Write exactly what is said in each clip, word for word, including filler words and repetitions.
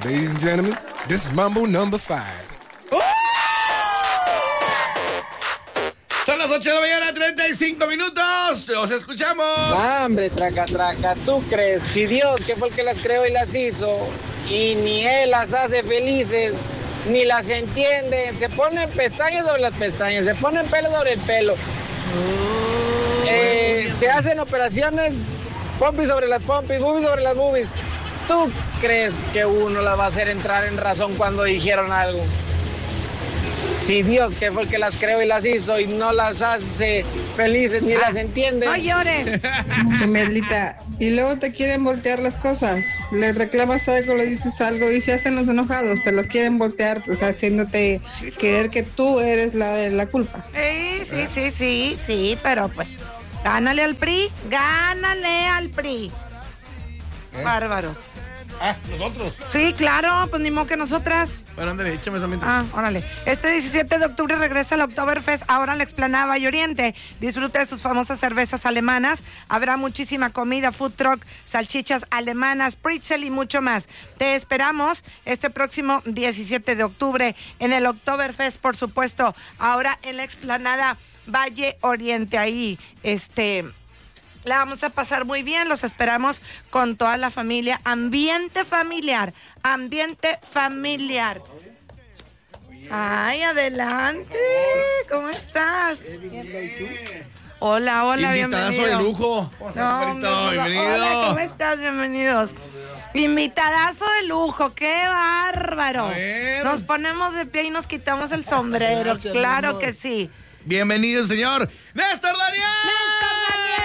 Ladies and gentlemen, this is Mambo number five. ¡Uh! Son las ocho de la mañana, treinta y cinco minutos. Los escuchamos. Ah, hombre, traca, traca. ¿Tú crees? Si Dios, que fue el que las creó y las hizo, y ni Él las hace felices, ni las entiende, se ponen pestañas sobre las pestañas, se ponen pelo sobre el pelo. Oh, eh, bueno, se hacen operaciones, pompis sobre las pompis, boobies sobre las boobies. ¿Tú crees que uno la va a hacer entrar en razón cuando dijeron algo? Si Dios, que fue el que las creó y las hizo, y no las hace felices ni ah, las entiende. ¡No llores! Gemelita, y luego te quieren voltear las cosas. Les reclamas algo, le dices algo y se hacen los enojados. Te las quieren voltear, pues haciéndote creer que tú eres la de la culpa. Sí, sí, sí, sí, sí, pero pues gánale al P R I, gánale al P R I. ¿Eh? Bárbaros. Ah, ¿nosotros? Sí, claro, pues ni modo que nosotras. Bueno, ándale, échame esa mientras. Ah, órale. Este diecisiete de octubre regresa el Oktoberfest, ahora en la explanada Valle Oriente. Disfruta de sus famosas cervezas alemanas. Habrá muchísima comida, food truck, salchichas alemanas, pretzel y mucho más. Te esperamos este próximo diecisiete de octubre en el Oktoberfest, por supuesto. Ahora en la explanada Valle Oriente, ahí, este... la vamos a pasar muy bien, los esperamos con toda la familia. Ambiente familiar, ambiente familiar. Ay, adelante, ¿cómo estás? Hola, hola, bienvenido. Invitadazo de lujo. No, no, bienvenido. Hola, ¿cómo estás? Bienvenidos. Invitadazo de lujo, qué bárbaro. Nos ponemos de pie y nos quitamos el sombrero, gracias, claro que sí. Bienvenido, señor Néstor Daniel. Néstor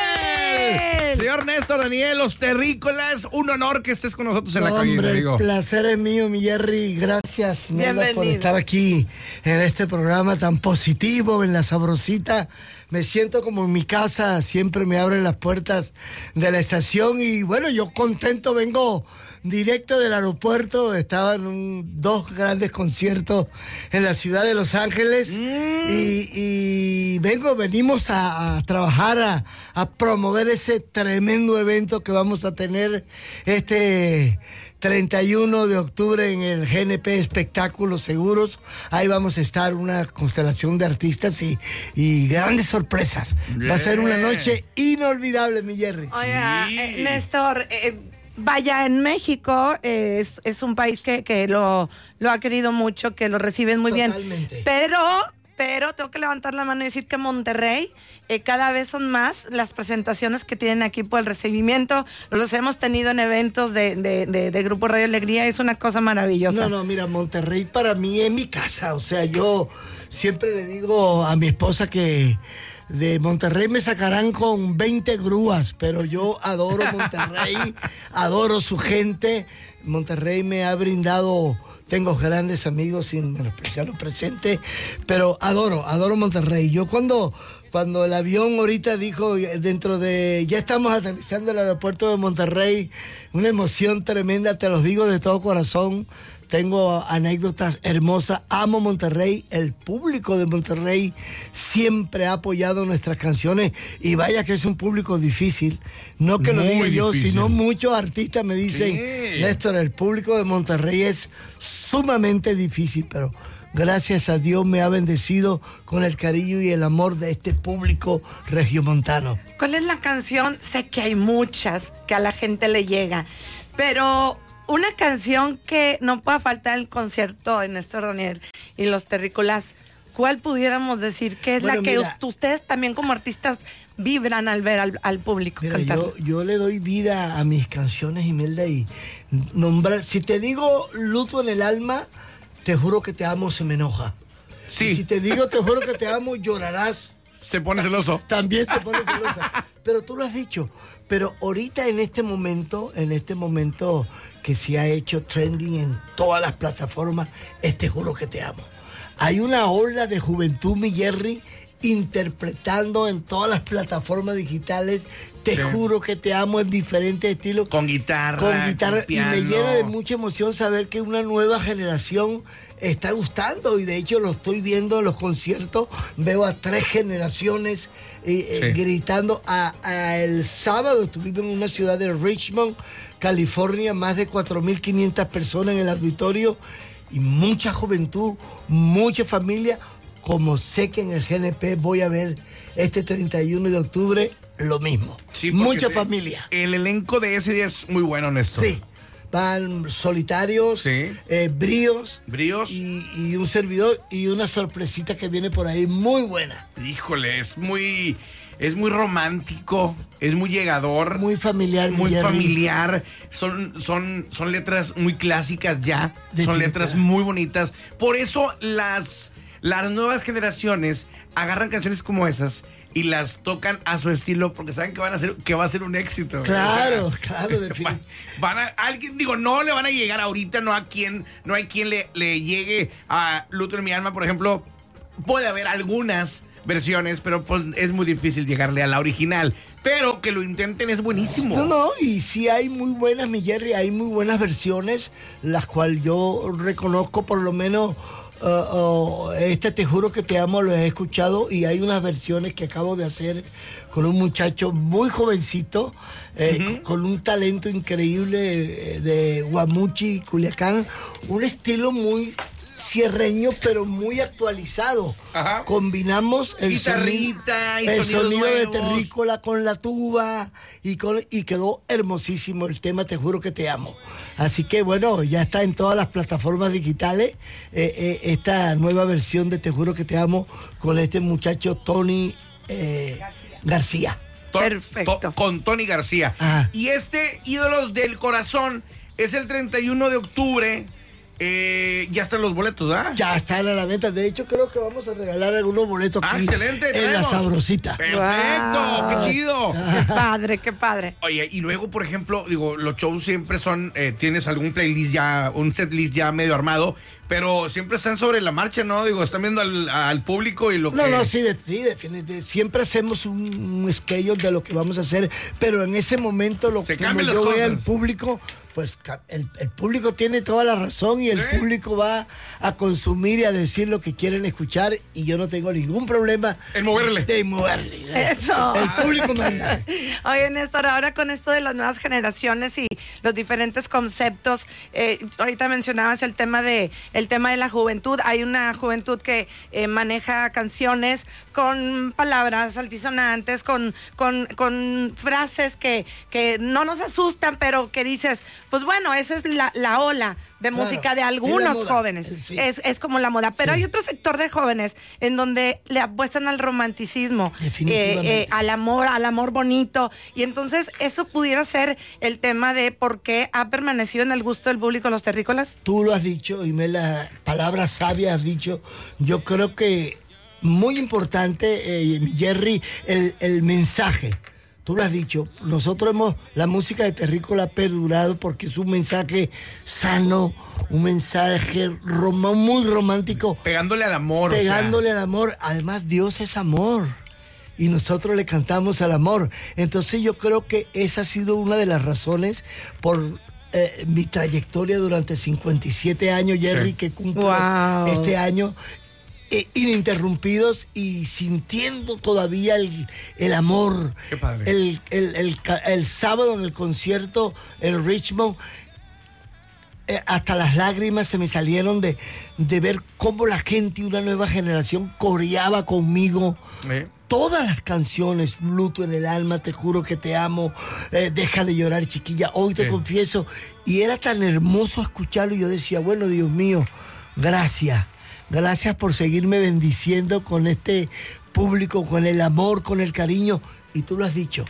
Daniel. Señor Néstor Daniel, los terrícolas, un honor que estés con nosotros en no, la cabina. Hombre, amigo. El placer es mío, mi Jerry. Gracias, Nela, por estar aquí en este programa tan positivo, en La Sabrosita. Me siento como en mi casa, siempre me abren las puertas de la estación y bueno, yo contento, vengo directo del aeropuerto, estaba en un, dos grandes conciertos en la ciudad de Los Ángeles mm. y, y vengo, venimos a, a trabajar, a, a promover ese tremendo evento que vamos a tener este treinta y uno de octubre en el G N P Espectáculos Seguros. Ahí vamos a estar una constelación de artistas y, y grandes sorpresas. Yeah. Va a ser una noche inolvidable, mi Jerry. Oiga, sí. eh, Néstor, eh, vaya, en México eh, es, es un país que, que lo, lo ha querido mucho, que lo reciben muy Totalmente. bien. Pero... Pero tengo que levantar la mano y decir que Monterrey eh, cada vez son más las presentaciones que tienen aquí por el recibimiento. Los hemos tenido en eventos de, de, de, de Grupo Radio Alegría. Es una cosa maravillosa. No, no, mira, Monterrey para mí es mi casa. O sea, yo siempre le digo a mi esposa que de Monterrey me sacarán con veinte grúas, pero yo adoro Monterrey, adoro su gente. Monterrey me ha brindado, tengo grandes amigos sin menospreciar los presentes, pero adoro, adoro Monterrey. Yo cuando, cuando el avión ahorita dijo, dentro de, ya estamos aterrizando el aeropuerto de Monterrey, una emoción tremenda, te los digo de todo corazón. Tengo anécdotas hermosas, amo Monterrey, el público de Monterrey siempre ha apoyado nuestras canciones y vaya que es un público difícil, no que Muy lo diga yo, difícil. Sino muchos artistas me dicen, sí. Néstor, el público de Monterrey es sumamente difícil, pero gracias a Dios me ha bendecido con el cariño y el amor de este público regiomontano. ¿Cuál es la canción? Sé que hay muchas que a la gente le llega, pero... una canción que no pueda faltar el concierto de Néstor Daniel y los terrícolas, ¿cuál pudiéramos decir que es bueno, la que mira, ustedes también como artistas vibran al ver al, al público mira, cantar? Yo, yo le doy vida a mis canciones, Imelda, y nombrar, si te digo luto en el alma, te juro que te amo, se me enoja. Sí. Y si te digo te juro que te amo, llorarás. Se pone celoso. También se pone celosa. Pero tú lo has dicho. Pero ahorita en este momento, en este momento que se ha hecho trending en todas las plataformas, es Te Juro Que Te Amo. Hay una ola de juventud, mi Jerry, interpretando en todas las plataformas digitales. Te sí. juro que te amo en diferentes estilos. Con guitarra. Con guitarra. Con y me llena de mucha emoción saber que una nueva generación está gustando. Y de hecho lo estoy viendo en los conciertos. Veo a tres generaciones eh, sí. eh, gritando. A, a el sábado estuvimos en una ciudad de Richmond, California, más de cuatro mil quinientas personas en el auditorio. Y mucha juventud, mucha familia. Como sé que en el G N P voy a ver este treinta y uno de octubre lo mismo. Sí, mucha familia. El elenco de ese día es muy bueno, Néstor. Sí. Van Solitarios, sí. eh, Bríos, Bríos. Y, y un servidor y una sorpresita que viene por ahí muy buena. Híjole, es muy, es muy romántico, es muy llegador. Muy familiar. Muy Jerry. familiar. Son, son, son letras muy clásicas ya. Son letras muy bonitas. Por eso las... Las nuevas generaciones agarran canciones como esas y las tocan a su estilo porque saben que van a ser, que va a ser un éxito. Claro, o sea, claro, definitivamente. Van a, alguien, digo, no le van a llegar ahorita, no a quien, no hay quien le, le llegue a Luto en mi alma, por ejemplo. Puede haber algunas versiones, pero pues, es muy difícil llegarle a la original. Pero que lo intenten es buenísimo. No, no, y sí hay muy buenas, mi Jerry, hay muy buenas versiones, las cuales yo reconozco por lo menos. Uh, uh, este Te juro que te amo lo he escuchado y hay unas versiones que acabo de hacer con un muchacho muy jovencito eh, uh-huh. con, con un talento increíble eh, de Guamuchi, Culiacán, un estilo muy cierreño pero muy actualizado. Ajá. Combinamos el guitarrita sonido, y el sonido de terrícola con la tuba y, con, y quedó hermosísimo el tema Te juro que te amo. Así que bueno, ya está en todas las plataformas digitales eh, eh, esta nueva versión de Te juro que te amo con este muchacho Tony eh, García. Perfecto. To, con Tony García. Ajá. Y este Ídolos del Corazón es el treinta y uno de octubre. Eh, ya están los boletos, ¿ah? Ya están a la venta. De hecho, creo que vamos a regalar algunos boletos aquí. Ah, excelente. En traemos. La Sabrosita. Perfecto, wow. Qué chido. Qué padre, qué padre. Oye, y luego, por ejemplo, digo, los shows siempre son, eh, tienes algún playlist ya, un setlist ya medio armado, pero siempre están sobre la marcha, ¿no? Digo, están viendo al, al público y lo no, que... No, no, sí, sí, definitivamente. Siempre hacemos un, un schedule de lo que vamos a hacer, pero en ese momento lo que yo veo al público, pues el, el público tiene toda la razón y el ¿Sí? público va a consumir y a decir lo que quieren escuchar y yo no tengo ningún problema en moverle. De moverle. Eso. El público manda. Oye, Néstor, ahora con esto de las nuevas generaciones y los diferentes conceptos, eh, ahorita mencionabas el tema de el tema de la juventud. Hay una juventud que eh, maneja canciones con palabras altisonantes, con, con, con frases que, que no nos asustan, pero que dices, pues bueno, esa es la, la ola de claro, música de algunos jóvenes. Sí. Es, es como la moda. Pero sí. hay otro sector de jóvenes en donde le apuestan al romanticismo, eh, eh, al amor, al amor bonito. Y entonces eso pudiera ser el tema de por qué ha permanecido en el gusto del público los terrícolas. Tú lo has dicho y me las palabras sabias has dicho. Yo creo que muy importante, eh, Jerry, el, el mensaje. Tú lo has dicho, nosotros hemos, la música de Terrícola ha perdurado porque es un mensaje sano, un mensaje rom- muy romántico. Pegándole al amor. Pegándole o sea. al amor. Además, Dios es amor. Y nosotros le cantamos al amor. Entonces yo creo que esa ha sido una de las razones por eh, mi trayectoria durante cincuenta y siete años, Jerry, sí. que cumplo wow. este año. Eh, ininterrumpidos y sintiendo todavía el, el amor. Qué padre. El, el, el, el sábado en el concierto en Richmond, eh, hasta las lágrimas se me salieron de, de ver cómo la gente y una nueva generación coreaba conmigo. ¿Eh? Todas las canciones, Luto en el alma, Te juro que te amo, eh, Deja de llorar, chiquilla, Hoy te ¿Eh? confieso. Y era tan hermoso escucharlo y yo decía, bueno, Dios mío, gracias. Gracias por seguirme bendiciendo con este público, con el amor, con el cariño. Y tú lo has dicho.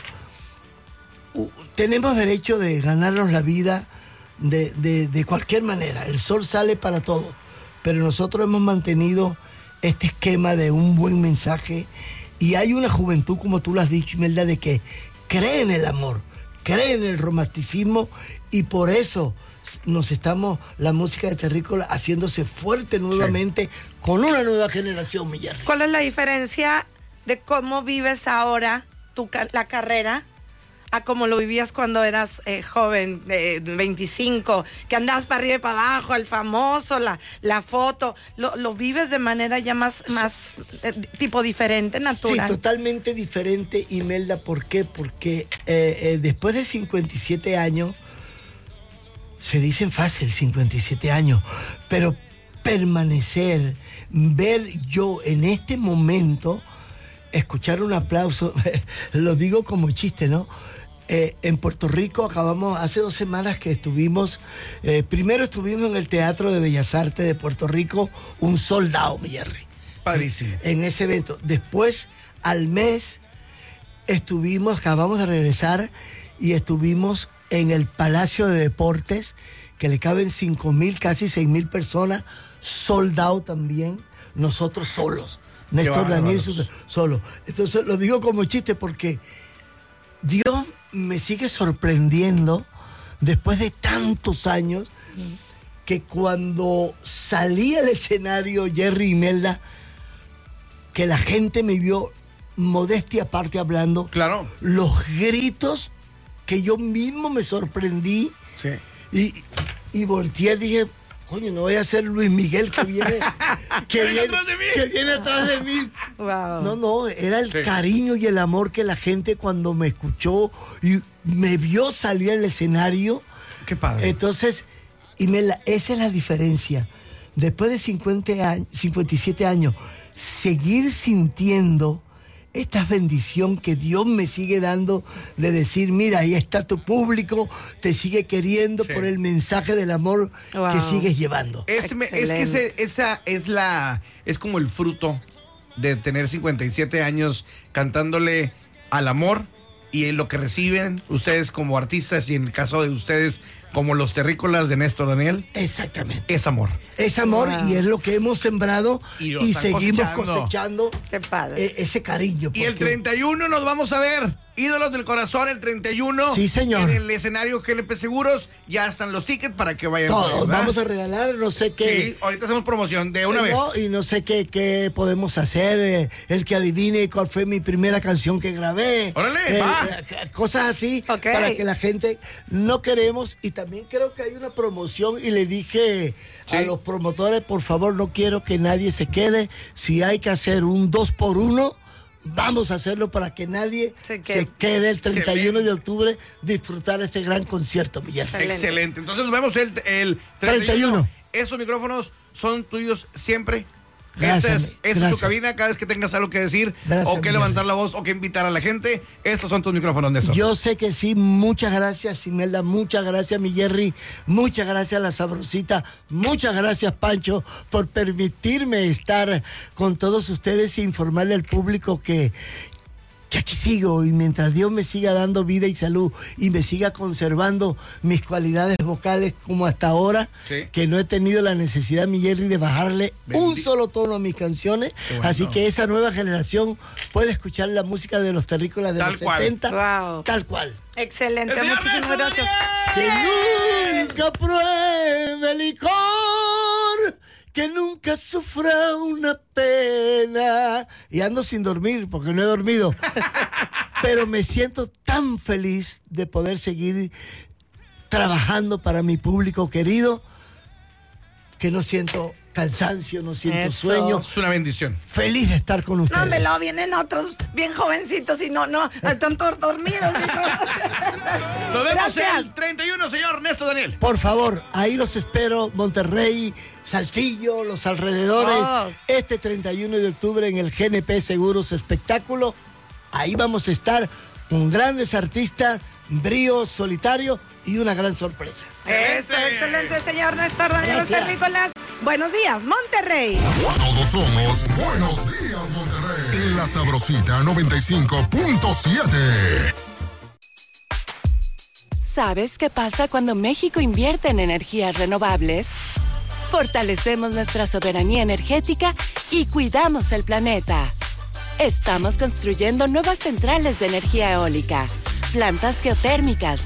Uh, tenemos derecho de ganarnos la vida de, de, de cualquier manera. El sol sale para todos. Pero nosotros hemos mantenido este esquema de un buen mensaje. Y hay una juventud, como tú lo has dicho, Imelda, de que cree en el amor, cree en el romanticismo. Y por eso nos estamos, la música de Terrícola, haciéndose fuerte nuevamente sí. con una nueva generación, mi Jerry. ¿Cuál es la diferencia de cómo vives ahora tu, la carrera a como lo vivías cuando eras eh, joven, eh, veinticinco, que andabas para arriba y para abajo, el famoso, la, la foto, lo, lo vives de manera ya más, más eh, tipo diferente, natural. Sí, totalmente diferente, Imelda. ¿Por qué? Porque eh, eh, después de cincuenta y siete años, se dicen fácil, cincuenta y siete años, pero permanecer, ver yo en este momento, escuchar un aplauso, lo digo como chiste, ¿no? Eh, en Puerto Rico acabamos, hace dos semanas que estuvimos, eh, primero estuvimos en el Teatro de Bellas Artes de Puerto Rico, un soldado, mi Jerry. Padrísimo. En, en ese evento. Después, al mes, estuvimos, acabamos de regresar y estuvimos en el Palacio de Deportes, que le caben cinco mil, casi seis mil personas, soldado también, nosotros solos. Néstor Daniel solo. Entonces lo digo como chiste porque Dios me sigue sorprendiendo después de tantos años que cuando salí al escenario, Jerry y Imelda, que la gente me vio, modestia aparte hablando, claro, los gritos que yo mismo me sorprendí, sí, y, y volteé y dije, coño, no voy a ser Luis Miguel que viene, que, viene, atrás de mí. que viene atrás de mí. Wow. No, no, era el sí. cariño y el amor que la gente cuando me escuchó y me vio salir al escenario. Qué padre. Entonces, y me la, esa es la diferencia. Después de cincuenta años, cincuenta y siete años, seguir sintiendo esta bendición que Dios me sigue dando de decir, mira, ahí está tu público, te sigue queriendo sí. por el mensaje del amor wow. que sigues llevando. Es, me, es que ese, esa es la, es como el fruto de tener cincuenta y siete años cantándole al amor y lo que reciben ustedes como artistas y en el caso de ustedes como los terrícolas de Néstor Daniel. Exactamente. Es amor. Es amor wow. y es lo que hemos sembrado y, y seguimos cosechando, cosechando Qué padre. Eh, ese cariño. Y el treinta y uno nos vamos a ver. Ídolos del Corazón, el treinta y uno. Sí, señor. En el escenario G L P Seguros. Ya están los tickets para que vayan. Todos vamos a regalar, no sé qué. Sí, ahorita hacemos promoción de una no, vez. Y no sé qué, qué podemos hacer. Eh, el que adivine cuál fue mi primera canción que grabé. ¡Órale! Eh, va. Eh, cosas así okay. para que la gente no queremos. Y también creo que hay una promoción y le dije sí. a los promotores, por favor, no quiero que nadie se quede. Si hay que hacer un dos por uno, vamos a hacerlo para que nadie se quede, se quede el treinta y uno Excelente. De octubre disfrutar este gran concierto, Miguel. Excelente. Excelente. Entonces nos vemos el, el treinta y uno. Estos micrófonos son tuyos siempre. Gracias, Esta es, esta es tu cabina. Cada vez que tengas algo que decir gracias, o que levantar la voz o que invitar a la gente, estos son tus micrófonos, Néstor. Yo sé que sí. Muchas gracias, Imelda. Muchas gracias, mi Jerry. Muchas gracias, La Sabrosita. Muchas gracias, Pancho, por permitirme estar con todos ustedes e informarle al público que, que aquí sigo y mientras Dios me siga dando vida y salud y me siga conservando mis cualidades vocales como hasta ahora, sí. que no he tenido la necesidad, mi Jerry, de bajarle Bendi- un solo tono a mis canciones, bueno. así que esa nueva generación puede escuchar la música de los terrícolas de Tal los cual. setenta, Wow. tal cual. Excelente, ¡El señor muchísimas Néstor gracias. Que nunca pruebe licor, que nunca sufra una pena. Y ando sin dormir porque no he dormido. Pero me siento tan feliz de poder seguir trabajando para mi público querido que no siento cansancio, no siento Eso. sueño. Es una bendición. Feliz de estar con ustedes. No, me lo vienen otros bien jovencitos y no, no, están todos dormidos. Nos vemos Gracias. el treinta y uno, señor Néstor Daniel. Por favor, ahí los espero, Monterrey, Saltillo, los alrededores, Todos. este treinta y uno de octubre en el G N P Seguros Espectáculo. Ahí vamos a estar con grandes artistas, Brío, Solitario y una gran sorpresa. Eso, excelente, señor Néstor Daniel Gracias. Terrícolas. Buenos días, Monterrey. Todos somos Buenos Días, Monterrey. En La Sabrosita noventa y cinco punto siete. ¿Sabes qué pasa cuando México invierte en energías renovables? Fortalecemos nuestra soberanía energética y cuidamos el planeta. Estamos construyendo nuevas centrales de energía eólica, plantas geotérmicas,